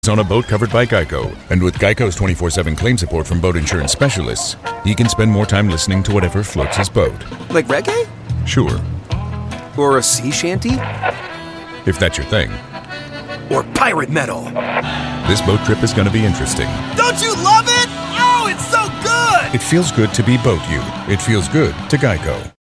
on a boat covered by Geico. And with Geico's 24/7 claim support from boat insurance specialists, he can spend more time listening to whatever floats his boat. Like reggae? Sure. Or a sea shanty? If that's your thing. Or pirate metal? This boat trip is going to be interesting. Don't you love it? Oh, it's so good! It feels good to be boat you. It feels good to Geico.